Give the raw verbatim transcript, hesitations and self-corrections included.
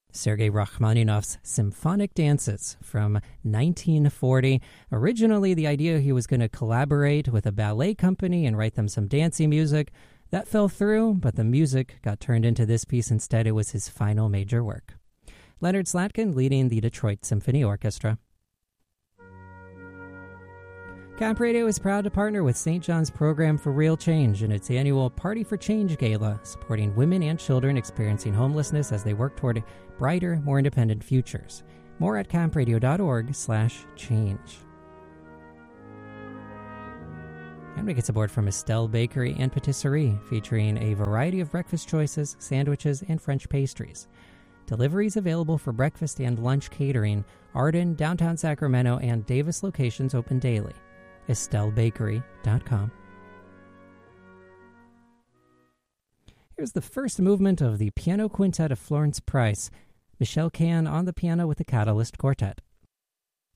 Sergei Rachmaninoff's Symphonic Dances from nineteen forty. Originally, the idea he was going to collaborate with a ballet company and write them some dancey music. That fell through, but the music got turned into this piece instead. It was his final major work. Leonard Slatkin leading the Detroit Symphony Orchestra. Camp Radio is proud to partner with Saint John's Program for Real Change in its annual Party for Change Gala, supporting women and children experiencing homelessness as they work toward brighter, more independent futures. More at campradio.org slash change. And we get support from Estelle Bakery and Patisserie, featuring a variety of breakfast choices, sandwiches, and French pastries. Deliveries available for breakfast and lunch catering. Arden, downtown Sacramento, and Davis locations open daily. estelle bakery dot com. Here's the first movement of the Piano Quintet of Florence Price. Michelle Can on the piano with the Catalyst Quartet.